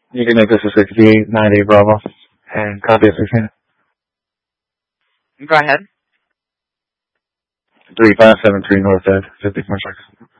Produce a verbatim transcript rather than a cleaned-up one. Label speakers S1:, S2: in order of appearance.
S1: You can make this a sixty-eight ninety Bravo and copy of sixteen.
S2: Go ahead.
S1: three five seven three North Ed, fifty-four six.